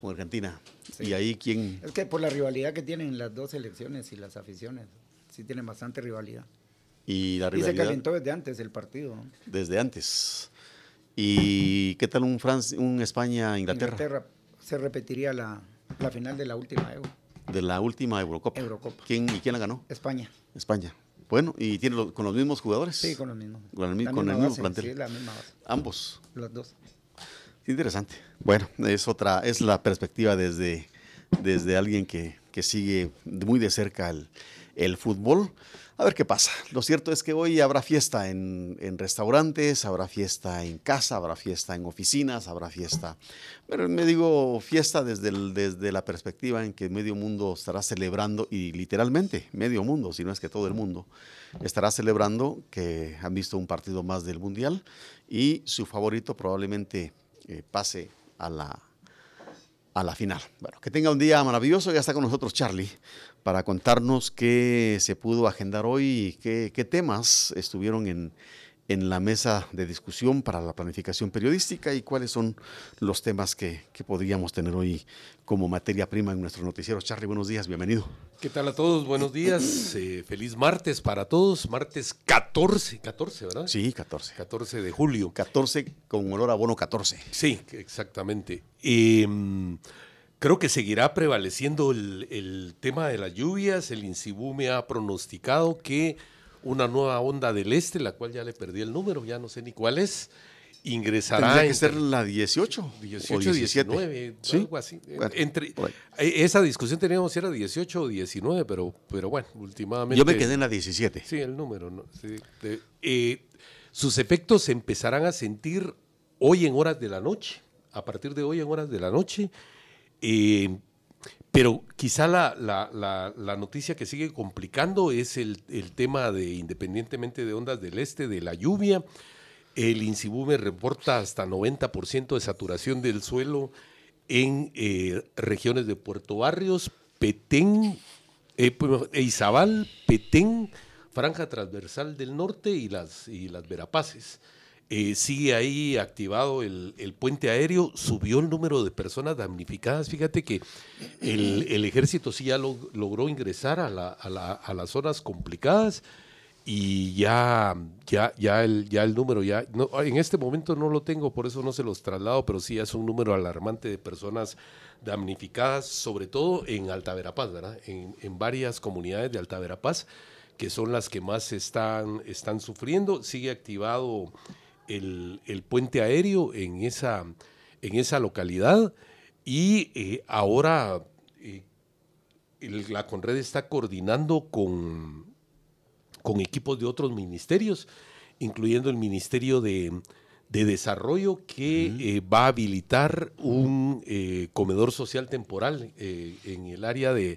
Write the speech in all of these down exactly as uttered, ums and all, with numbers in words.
con Argentina. Sí. Y ahí quién... Es que por la rivalidad que tienen las dos selecciones y las aficiones, sí tienen bastante rivalidad. Y la Y se rivalidad calentó desde antes el partido, ¿no? desde antes. ¿Y qué tal un, Francia, un España-Inglaterra? Inglaterra se repetiría la, la final de la última Euro. De la última Eurocopa. Eurocopa. ¿Quién, ¿Y quién la ganó? España. España. Bueno, ¿y tiene lo, con los mismos jugadores? Sí, con los mismos. Con el, mi- La con el misma mismo base, plantel. sí, la misma base. Ambos. Los dos. Interesante. Bueno, es otra, es la perspectiva desde, desde alguien que, que sigue muy de cerca el, el fútbol. A ver qué pasa. Lo cierto es que hoy habrá fiesta en, en restaurantes, habrá fiesta en casa, habrá fiesta en oficinas, habrá fiesta. Pero me digo fiesta desde, el, desde la perspectiva en que medio mundo estará celebrando, y literalmente medio mundo, si no es que todo el mundo, estará celebrando que han visto un partido más del Mundial y su favorito probablemente eh, pase a la, a la final. Bueno, que tenga un día maravilloso. Ya está con nosotros Charlie para contarnos qué se pudo agendar hoy y qué, qué temas estuvieron en, en la mesa de discusión para la planificación periodística y cuáles son los temas que, que podríamos tener hoy como materia prima en nuestro noticiero. Charlie, buenos días, bienvenido. ¿Qué tal a todos? Buenos días. Eh, feliz martes para todos. Martes catorce, catorce, ¿verdad? Sí, catorce. catorce de julio. catorce con olor a bono catorce. Sí, exactamente. Eh, creo que seguirá prevaleciendo el, el tema de las lluvias. El INSIBUME ha pronosticado que una nueva onda del este, la cual ya le perdí el número, ya no sé ni cuál es, ingresará. Tendría que entre ser la dieciocho, dieciocho, o diecisiete. diecinueve, ¿Sí? algo así. Bueno, entre, por ahí. esa discusión teníamos si era dieciocho o diecinueve, pero, pero bueno, últimamente. Yo me quedé en la diecisiete. Sí, el número. ¿No? Sí, de, eh, sus efectos se empezarán a sentir hoy en horas de la noche, a partir de hoy en horas de la noche. Eh, pero quizá la, la, la, la noticia que sigue complicando es el, el tema de, independientemente de ondas del este, de la lluvia. El INSIBUME reporta hasta noventa por ciento de saturación del suelo en eh, regiones de Puerto Barrios, Petén, eh, Izabal, Petén, Franja Transversal del Norte y las, y las Verapaces. Eh, sigue ahí activado el, el puente aéreo, subió el número de personas damnificadas. Fíjate que el, el ejército sí ya lo, logró ingresar a, la, a, la, a las zonas complicadas. Y ya, ya, ya, el, ya el número, ya no, en este momento no lo tengo, por eso no se los traslado, pero sí es un número alarmante de personas damnificadas, sobre todo en Alta Verapaz, ¿verdad? En, en varias comunidades de Alta Verapaz, que son las que más están, están sufriendo. Sigue activado el, el puente aéreo en esa, en esa localidad y eh, ahora eh, el, la Conred está coordinando con con equipos de otros ministerios, incluyendo el Ministerio de, de Desarrollo, que uh-huh. eh, va a habilitar un eh, comedor social temporal eh, en el área de,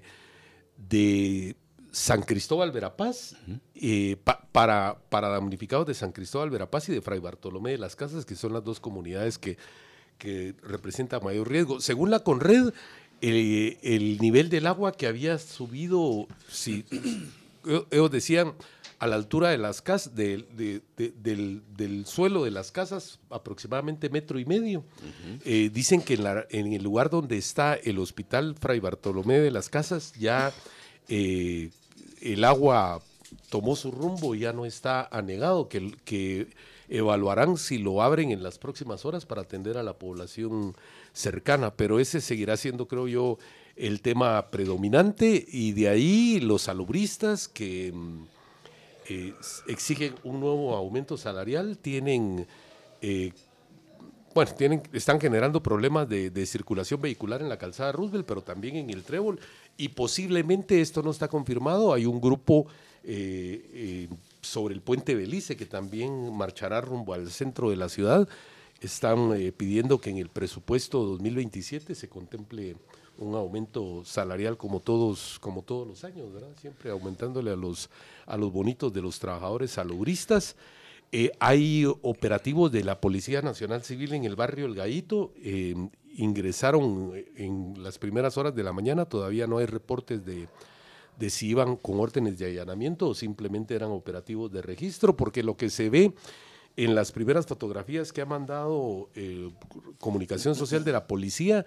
de San Cristóbal Verapaz, uh-huh. eh, pa, para, para damnificados de San Cristóbal Verapaz y de Fray Bartolomé de las Casas, que son las dos comunidades que, que representan mayor riesgo. Según la Conred, eh, el nivel del agua que había subido, si ellos decían, a la altura de las casas, de, de, de, del, del suelo de las casas, aproximadamente metro y medio. Uh-huh. Eh, dicen que en, la, en el lugar donde está el hospital Fray Bartolomé de las Casas, ya eh, el agua tomó su rumbo y ya no está anegado, que, que evaluarán si lo abren en las próximas horas para atender a la población cercana, pero ese seguirá siendo, creo yo, el tema predominante, y de ahí los salubristas que eh, exigen un nuevo aumento salarial, tienen, eh, bueno, tienen, están generando problemas de, de circulación vehicular en la calzada Roosevelt, pero también en el Trébol, y posiblemente, esto no está confirmado, hay un grupo eh, eh, sobre el puente Belice que también marchará rumbo al centro de la ciudad. Están eh, pidiendo que en el presupuesto dos mil veintisiete se contemple un aumento salarial como todos, como todos los años, ¿verdad? Siempre aumentándole a los, a los bonitos de los trabajadores salubristas. Eh, hay operativos de la Policía Nacional Civil en el barrio El Gallito, eh, ingresaron en las primeras horas de la mañana, todavía no hay reportes de, de si iban con órdenes de allanamiento o simplemente eran operativos de registro, porque lo que se ve en las primeras fotografías que ha mandado eh, Comunicación Social de la policía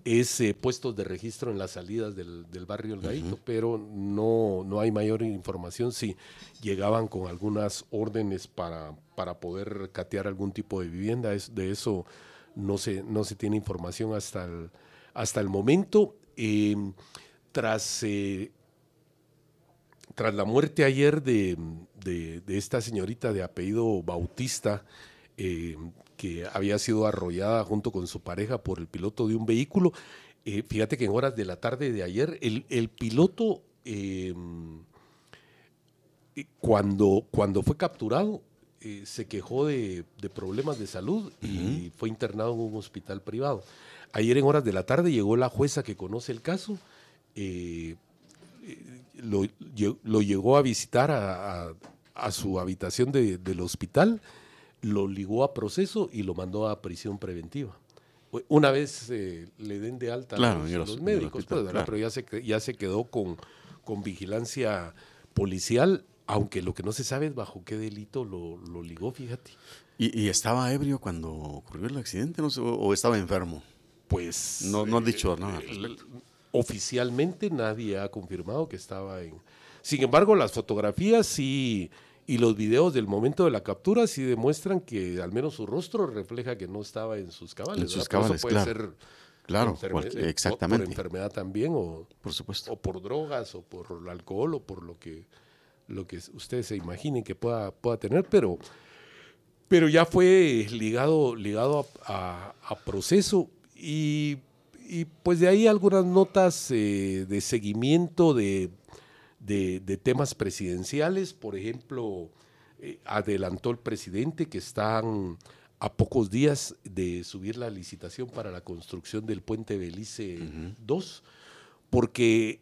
es eh, puestos de registro en las salidas del, del barrio El Gallito, uh-huh. pero no, no hay mayor información si llegaban con algunas órdenes para, para poder catear algún tipo de vivienda. Es, de eso no se, no se tiene información hasta el, hasta el momento. Eh, tras, eh, tras la muerte ayer de, de, de esta señorita de apellido Bautista, eh, que había sido arrollada junto con su pareja por el piloto de un vehículo. Eh, fíjate que en horas de la tarde de ayer, el, el piloto, eh, cuando, cuando fue capturado, eh, se quejó de, de problemas de salud y uh-huh. fue internado en un hospital privado. Ayer en horas de la tarde llegó la jueza que conoce el caso, eh, lo, lo llegó a visitar a, a, a su habitación de, del hospital, lo ligó a proceso y lo mandó a prisión preventiva. Una vez eh, le den de alta claro, los, los, los médicos, hospital, pues, claro. pero ya se, ya se quedó con, con vigilancia policial, aunque lo que no se sabe es bajo qué delito lo, lo ligó, fíjate. ¿Y, ¿Y estaba ebrio cuando ocurrió el accidente, no sé, o, o estaba enfermo? Pues... No, no han dicho eh, nada. El, oficialmente nadie ha confirmado que estaba en... Sin embargo, las fotografías sí... Y los videos del momento de la captura sí demuestran que al menos su rostro refleja que no estaba en sus cabales. En sus cabales, eso puede claro. ser claro, enferme- cualquier, eh, exactamente. por enfermedad también, o por supuesto, o por drogas, o por el alcohol, o por lo que lo que ustedes se imaginen que pueda pueda tener, pero pero ya fue ligado ligado a, a, a proceso y, y pues de ahí algunas notas eh, de seguimiento de De, de temas presidenciales. Por ejemplo, eh, adelantó el presidente que están a pocos días de subir la licitación para la construcción del puente Belice uh-huh. dos, porque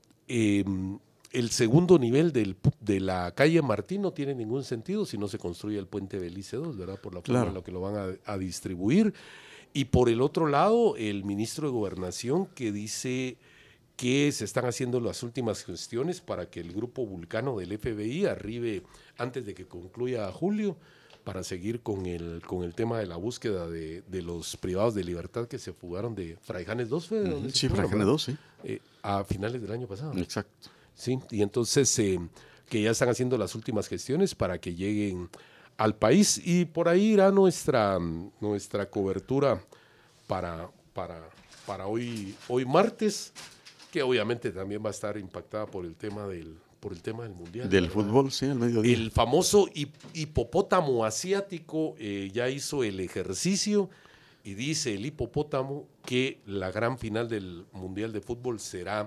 eh, el segundo nivel del, de la calle Martín no tiene ningún sentido si no se construye el puente Belice dos, ¿verdad? Por la forma claro. en la que lo van a, a distribuir. Y por el otro lado, el ministro de Gobernación que dice que se están haciendo las últimas gestiones para que el grupo Vulcano del F B I arribe antes de que concluya julio para seguir con el, con el tema de la búsqueda de, de los privados de libertad que se fugaron de Fraijanes dos. ¿Fue uh-huh. Sí, Fraijanes dos, sí. Eh, a finales del año pasado. Exacto. Sí, y entonces eh, que ya están haciendo las últimas gestiones para que lleguen al país y por ahí irá nuestra, nuestra cobertura para, para, para hoy, hoy martes, que obviamente también va a estar impactada por el tema del, por el tema del mundial. Del ¿verdad? fútbol, sí, al mediodía. El famoso hipopótamo asiático eh, ya hizo el ejercicio y dice el hipopótamo que la gran final del mundial de fútbol será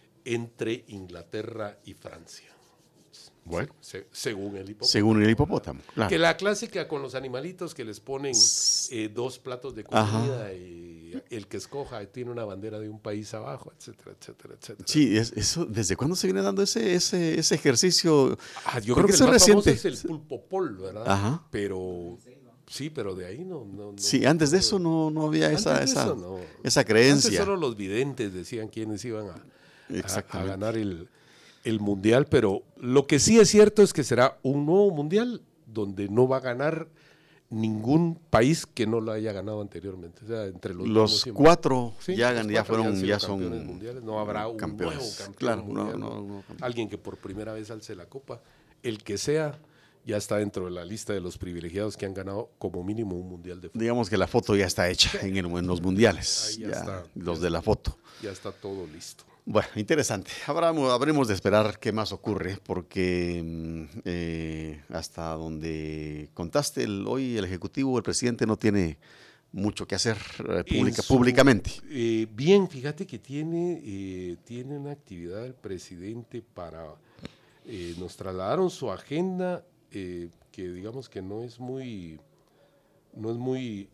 entre Inglaterra y Francia. Bueno, se, según el hipopótamo. Según el hipopótamo, claro. Que la clásica con los animalitos que les ponen eh, dos platos de comida Ajá. y el que escoja tiene una bandera de un país abajo, etcétera, etcétera, etcétera. Sí, es, eso, ¿desde cuándo se viene dando ese, ese, ese ejercicio? Ah, yo creo que el más reciente famoso es el pulpopol, ¿verdad? Ajá. Pero sí, pero de ahí no. no, no sí, antes de eso no, no había esa, esa, eso, no. esa creencia. Antes solo los videntes decían quiénes iban a, a, a ganar el el mundial, pero lo que sí es cierto es que será un nuevo mundial donde no va a ganar ningún país que no lo haya ganado anteriormente. O sea, entre los, los cuatro sí, ya, los ya cuatro fueron, ya, ya son mundiales. No habrá un campeones. nuevo campeón claro, mundial, no, no, no, alguien que por primera vez alce la copa, el que sea, ya está dentro de la lista de los privilegiados que han ganado como mínimo un mundial de fútbol. Digamos que la foto ya está hecha en, el, en los mundiales. Ahí ya, ya está, los ya de está, la foto. Ya está todo listo. Bueno, interesante. Habremos, habremos de esperar qué más ocurre, porque eh, hasta donde contaste el, hoy el Ejecutivo, el presidente no tiene mucho que hacer eh, pública, su, públicamente. Eh, bien, fíjate que tiene, eh, tiene una actividad el presidente para... Eh, nos trasladaron su agenda, eh, que digamos que no es muy, no es muy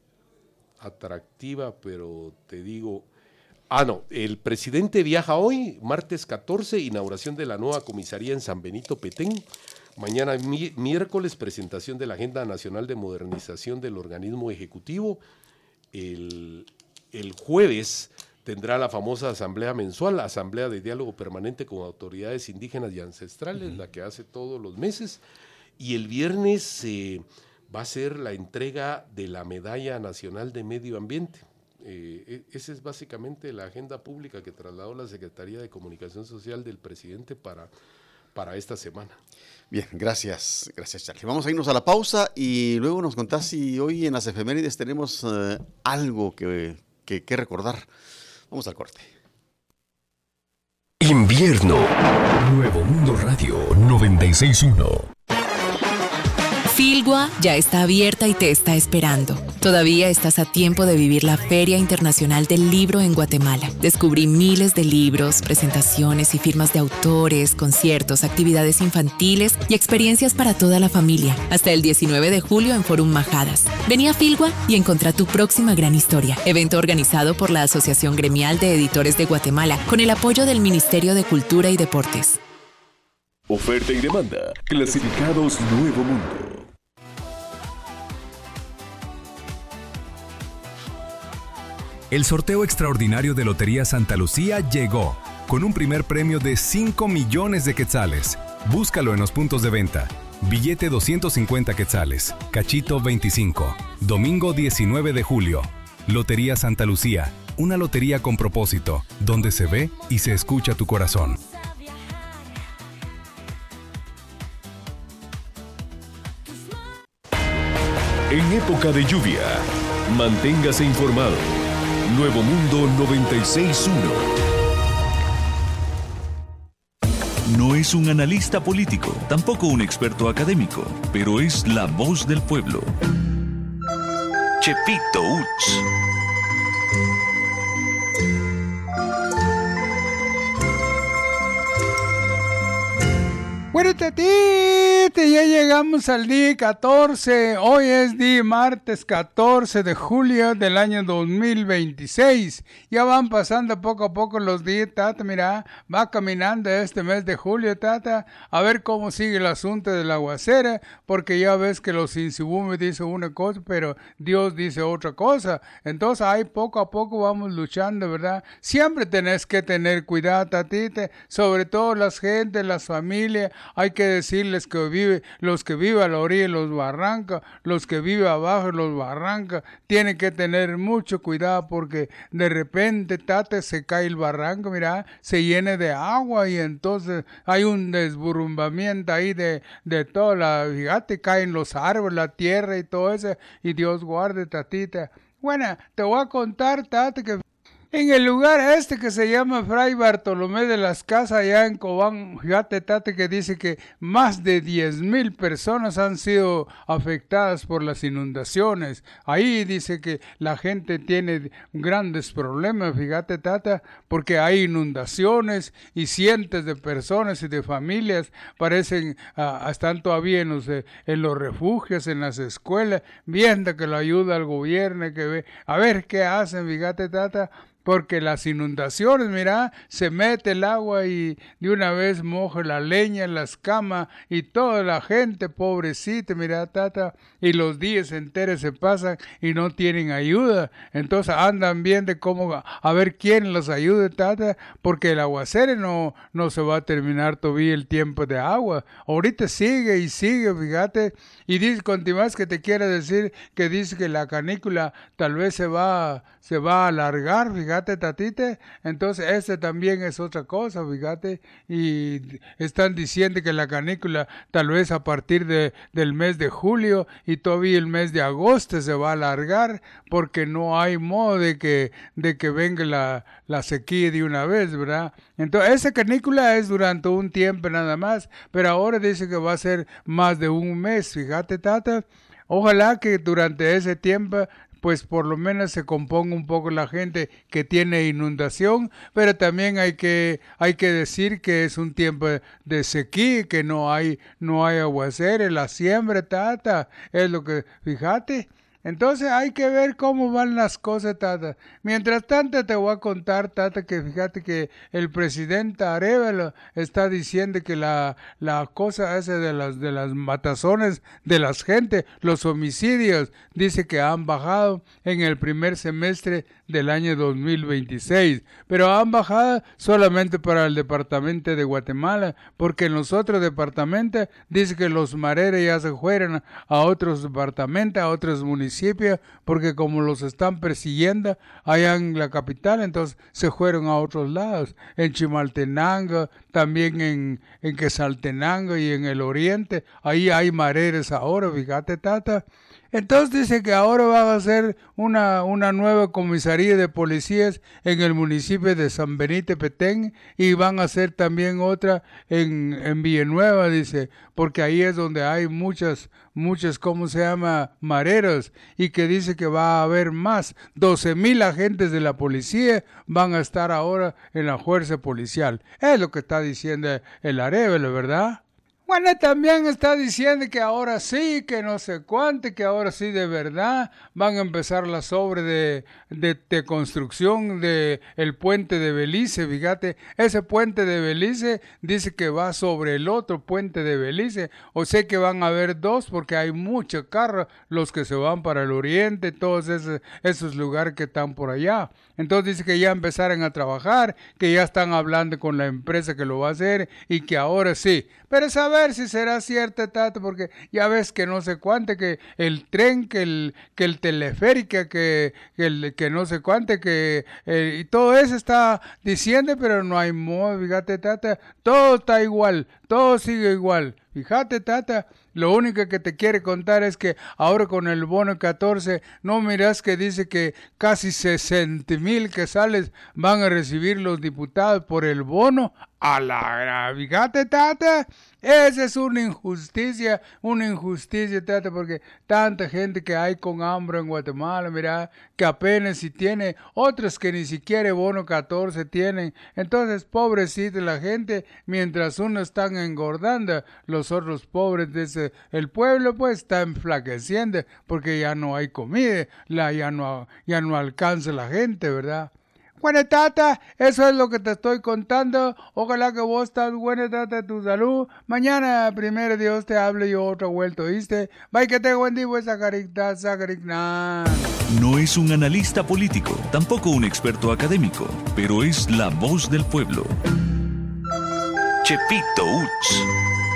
atractiva, pero te digo... Ah, no, el presidente viaja hoy, martes catorce, inauguración de la nueva comisaría en San Benito, Petén. Mañana mi, miércoles, presentación de la Agenda Nacional de Modernización del Organismo Ejecutivo. El, el jueves tendrá la famosa asamblea mensual, asamblea de diálogo permanente con autoridades indígenas y ancestrales, uh-huh. la que hace todos los meses. Y el viernes eh, va a ser la entrega de la Medalla Nacional de Medio Ambiente. Eh, esa es básicamente la agenda pública que trasladó la Secretaría de Comunicación Social del presidente para, para esta semana. Bien, gracias, gracias Charlie. Vamos a irnos a la pausa y luego nos contás si hoy en las efemérides tenemos uh, algo que, que, que recordar. Vamos al corte. Invierno. Nuevo Mundo Radio noventa y seis punto uno. Filgua ya está abierta y te está esperando. Todavía estás a tiempo de vivir la Feria Internacional del Libro en Guatemala. Descubrí miles de libros, presentaciones y firmas de autores, conciertos, actividades infantiles y experiencias para toda la familia. Hasta el diecinueve de julio en Forum Majadas. Vení a Filgua y encontrá tu próxima gran historia. Evento organizado por la Asociación Gremial de Editores de Guatemala con el apoyo del Ministerio de Cultura y Deportes. Oferta y demanda. Clasificados Nuevo Mundo. El sorteo extraordinario de Lotería Santa Lucía llegó, con un primer premio de cinco millones de quetzales. Búscalo en los puntos de venta. Billete doscientos cincuenta quetzales, cachito veinticinco. Domingo diecinueve de julio. Lotería Santa Lucía, una lotería con propósito, donde se ve y se escucha tu corazón. En época de lluvia, manténgase informado. Nuevo Mundo noventa y seis punto uno. No es un analista político, tampoco un experto académico, pero es la voz del pueblo. Chepito Uts. Bueno, tatite, ya llegamos al día catorce. Hoy es día martes catorce de julio del año dos mil veintiséis. Ya van pasando poco a poco los días, tata. Mira, va caminando este mes de julio, tata. A ver cómo sigue el asunto del aguacera, porque ya ves que los Insibumes dicen una cosa, pero Dios dice otra cosa. Entonces, ahí poco a poco vamos luchando, ¿verdad? Siempre tenés que tener cuidado, tatite, sobre todo las gentes, las familias. Hay que decirles que vive, los que viven a la orilla de los barrancas, los que viven abajo de los barrancas, tienen que tener mucho cuidado porque de repente, tate, se cae el barranco, mira, se llena de agua y entonces hay un desburumbamiento ahí de, de toda la, fíjate, caen los árboles, la tierra y todo eso, y Dios guarde, tatita. Bueno, te voy a contar, tate, que en el lugar este que se llama Fray Bartolomé de las Casas, allá en Cobán, fíjate, tate, que dice que más de diez mil personas han sido afectadas por las inundaciones. Ahí dice que la gente tiene grandes problemas, fíjate, tata, porque hay inundaciones y cientos de personas y de familias parecen, uh, están todavía en los, en los refugios, en las escuelas, viendo que lo ayuda al gobierno, que ve, a ver qué hacen, fíjate, tata. Porque las inundaciones, mira, se mete el agua y de una vez moja la leña, las camas y toda la gente, pobrecita, mira, tata, y los días enteros se pasan y no tienen ayuda. Entonces andan viendo cómo, a ver quién los ayude, tata, porque el aguacero no, no se va a terminar todavía el tiempo de agua. Ahorita sigue y sigue, fíjate, y dice, continuas que te quiere decir que dice que la canícula tal vez se va, se va a alargar, fíjate. Tatite, entonces este también es otra cosa, fíjate, y están diciendo que la canícula tal vez a partir de, del mes de julio y todavía el mes de agosto se va a alargar porque no hay modo de que, de que venga la, la sequía de una vez, ¿verdad? Entonces esa canícula es durante un tiempo nada más, pero ahora dice que va a ser más de un mes, fíjate, tata, ojalá que durante ese tiempo pues por lo menos se componga un poco la gente que tiene inundación, pero también hay que hay que decir que es un tiempo de sequía, que no hay no hay aguacero, la siembra, tata, es lo que, fíjate. Entonces hay que ver cómo van las cosas, tata. Mientras tanto te voy a contar, tata, que fíjate que el presidente Arevalo está diciendo que la, la cosa esa de las, de las matazones de las gente, los homicidios, dice que han bajado en el primer semestre del año dos mil veintiséis, pero han bajado solamente para el departamento de Guatemala, porque en los otros departamentos dice que los mareros ya se fueron a otros departamentos, a otros municipios, municipio, porque como los están persiguiendo allá en la capital, entonces se fueron a otros lados, en Chimaltenango, también en, en Quetzaltenango y en el oriente, ahí hay mareres ahora, fíjate, tata. Entonces dice que ahora van a hacer una, una nueva comisaría de policías en el municipio de San Benito Petén y van a hacer también otra en, en Villanueva, dice, porque ahí es donde hay muchas, muchas, ¿cómo se llama?, mareros, y que dice que va a haber más, doce mil agentes de la policía van a estar ahora en la fuerza policial. Es lo que está diciendo el Arevalo, ¿verdad? Bueno, también está diciendo que ahora sí, que no sé cuánto, que ahora sí de verdad van a empezar las obras de, de, de construcción del puente de Belice, fíjate, ese puente de Belice dice que va sobre el otro puente de Belice, o sea que van a haber dos porque hay muchos carros, los que se van para el oriente, todos esos, esos lugares que están por allá. Entonces dice que ya empezaron a trabajar, que ya están hablando con la empresa que lo va a hacer y que ahora sí. Pero saber si será cierto, Tato, porque ya ves que no sé cuánto, que el tren, que el, que el teleférico, que, que, el, que no sé cuánto, que eh, y todo eso está diciendo, pero no hay modo, fíjate, Tata, todo está igual, todo sigue igual. Fíjate, Tata, lo único que te quiere contar es que ahora con el bono catorce, no miras que dice que casi sesenta mil quetzales van a recibir los diputados por el bono. A la, fíjate, Tata, esa es una injusticia, una injusticia, Tata, porque tanta gente que hay con hambre en Guatemala, mira, que apenas si tiene, otros que ni siquiera bono catorce tienen. Entonces, pobrecita la gente, mientras unos están engordando, los otros pobres de ese, el pueblo pues está enflaqueciendo porque ya no hay comida, la, ya, no, ya no alcanza la gente, ¿verdad? Bueno, Tata, eso es lo que te estoy contando. Ojalá que vos estás buena, Tata, tu salud. Mañana, primero Dios, te hable yo otra vuelta, ¿oíste? Bye, que te buen día, Zacaricta, Zacaricna. No es un analista político, tampoco un experto académico, pero es la voz del pueblo. Chepito Uch.